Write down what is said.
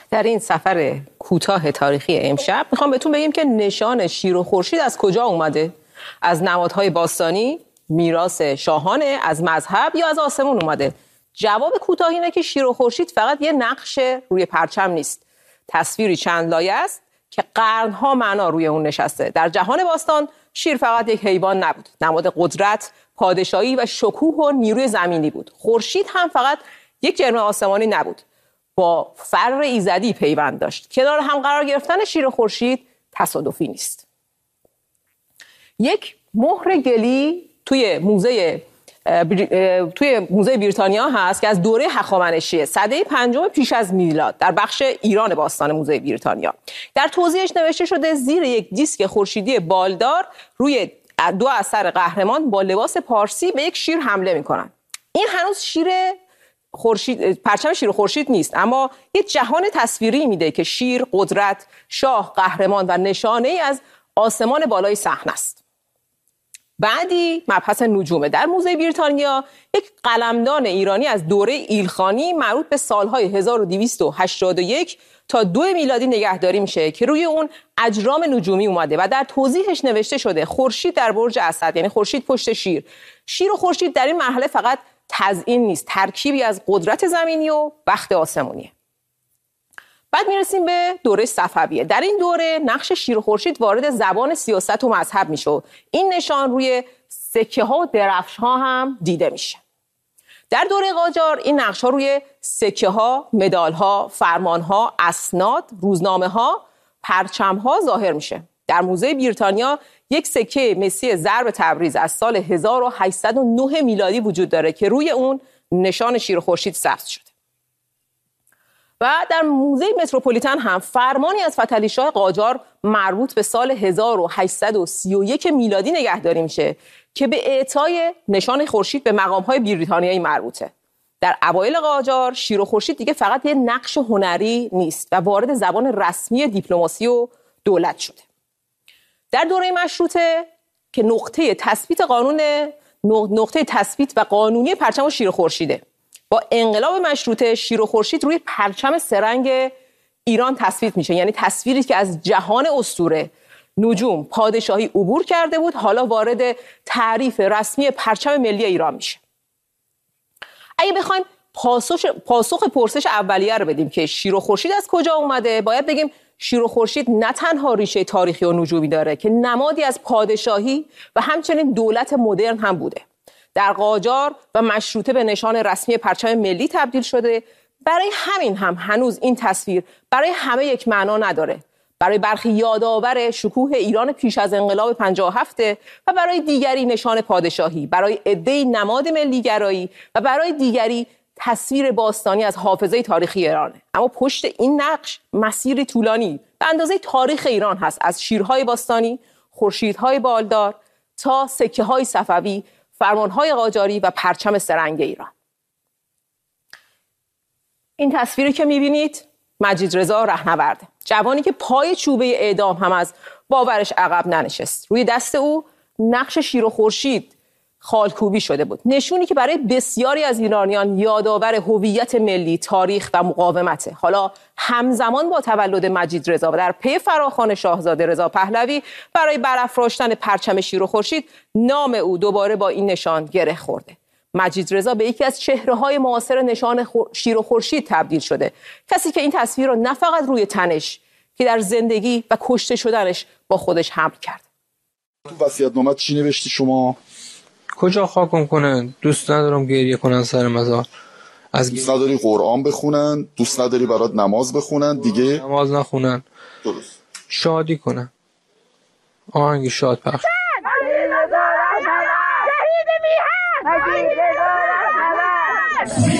در این سفر کوتاه تاریخی امشب میخوام بهتون بگیم که نشان شیر و خورشید از کجا اومده؟ از نمادهای باستانی، میراث شاهانه، از مذهب یا از آسمون اومده؟ جواب کوتاه اینه که شیر و خورشید فقط یه نقش روی پرچم نیست. تصویری چند لایه است که قرنها معنا روی اون نشسته. در جهان باستان شیر فقط یک حیوان نبود. نماد قدرت، پادشاهی و شکوه و نیروی زمینی بود. خورشید هم فقط یک جرم آسمانی نبود. با فر ایزدی پیوند داشت. کنار هم قرار گرفتن شیر و خورشید تصادفی نیست. یک مهر گلی توی موزه بریتانیا هست که از دوره هخامنشیه، سده پنجم پیش از میلاد، در بخش ایران باستان موزه بریتانیا. در توضیحش نوشته شده زیر یک دیسک خورشیدی بالدار روی دو اثر قهرمان با لباس پارسی به یک شیر حمله میکنن. این هنوز پرچم شیر و خورشید نیست، اما یه جهان تصویری میده که شیر، قدرت، شاه، قهرمان و نشانه ای از آسمان بالای صحنه است. بعدی مبحث نجومه. در موزه بریتانیا یک قلمدان ایرانی از دوره ایلخانی مربوط به سالهای 1281 تا 2 میلادی نگهداری میشه که روی اون اجرام نجومی اومده و در توضیحش نوشته شده خورشید در برج اسد، یعنی خورشید پشت شیر. شیر و خورشید در این مرحله فقط تزیین نیست، ترکیبی از قدرت زمینی و بخت آسمونیه. بعد میرسیم به دوره صفویه. در این دوره نقش شیر و خورشید وارد زبان سیاست و مذهب میشه. این نشان روی سکه ها و درفش ها هم دیده میشه. در دوره قاجار این نقش ها روی سکه ها، مدال ها، فرمان ها، اسناد، روزنامه ها، پرچم ها ظاهر میشه. در موزه بریتانیا یک سکه مسی ضرب تبریز از سال 1809 میلادی وجود داره که روی اون نشان شیر و خورشید ثبت شده. و در موزه متروپولیتن هم فرمانی از فتحعلی شاه قاجار مربوط به سال 1831 میلادی نگهداری میشه که به اعطای نشان خورشید به مقام‌های بریتانیایی مربوطه. در اوایل قاجار شیر و خورشید دیگه فقط یه نقش هنری نیست و وارد زبان رسمی دیپلماسی و دولت شده. در دوره مشروطه که نقطه تثبیت و قانونی پرچم و شیر و خورشیده. با انقلاب مشروطه شیر و خورشید روی پرچم سه‌رنگ ایران تثبیت میشه، یعنی تصویری که از جهان اسطوره، نجوم، پادشاهی عبور کرده بود حالا وارد تعریف رسمی پرچم ملی ایران میشه. اگه بخوایم پاسخ پرسش اولیه رو بدیم که شیر و خورشید از کجا اومده، باید بگیم شیر و خورشید نه تنها ریشه تاریخی و نجومی داره که نمادی از پادشاهی و همچنین دولت مدرن هم بوده. در قاجار و مشروطه به نشان رسمی پرچم ملی تبدیل شده. برای همین هم هنوز این تصویر برای همه یک معنا نداره. برای برخی یادآور شکوه ایران پیش از انقلاب 57 و برای دیگری نشان پادشاهی، برای عده‌ای نماد ملی‌گرایی و برای دیگری تصویر باستانی از حافظه تاریخی ایرانه. اما پشت این نقش مسیری طولانی به اندازه تاریخ ایران هست، از شیرهای باستانی، خورشیدهای بالدار تا سکه‌های صفوی، فرمانهای قاجاری و پرچم سه‌رنگ ایران. این تصویری که می‌بینید مجیدرضا رهنورد، جوانی که پای چوبه اعدام هم از باورش عقب ننشست. روی دست او نقش شیر و خورشید خالکوبی شده بود، نشونی که برای بسیاری از ایرانیان یادآور هویت ملی، تاریخ و مقاومته. حالا همزمان با تولد مجیدرضا و در پی فراخوان شاهزاده رضا پهلوی برای برافراشتن پرچم شیر و خورشید، نام او دوباره با این نشان گره خورده. مجیدرضا به یکی از چهره‌های معاصر نشان شیر و خورشید تبدیل شده، کسی که این تصویر رو نه فقط روی تنش که در زندگی و کشته شدنش با خودش حمل کرد. تو وصیت‌نامه چی نوشتی شما؟ کجا خاکم کنن؟ دوست ندارم گریه کنن سر مزار. دوست نداری قرآن بخونن؟ دوست نداری برات نماز بخونن؟ دیگه نماز نخونن. درست. شادی کنن. آهنگ شاد پخش.